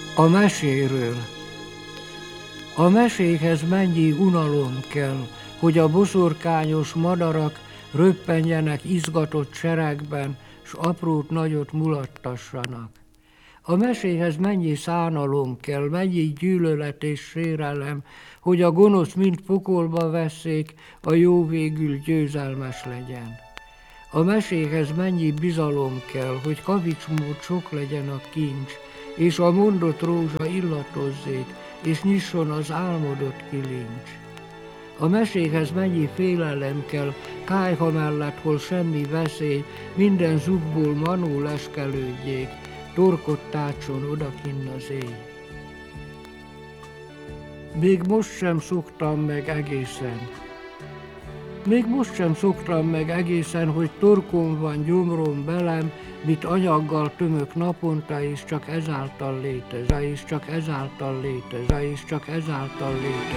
A meséről. A mesékhez mennyi unalom kell, hogy a boszorkányos madarak röppenjenek izgatott seregben, s aprót nagyot mulattassanak. A meséhez mennyi szánalom kell, mennyi gyűlölet és sérelem, hogy a gonosz mind pokolba vesszék, a jó végül győzelmes legyen. A meséhez mennyi bizalom kell, hogy kavicsmód sok legyen a kincs, és a mondott rózsa illatozzék, és nyisson az álmodott kilincs. A meséhez mennyi félelem kell, kályha mellett, hol semmi veszély, minden zugból manó leskelődjék, torkot tátson odakinn az éj. Még most sem szoktam meg egészen, hogy torkom van gyomrom belem, mit anyaggal tömök naponta, és csak ezáltal létezem.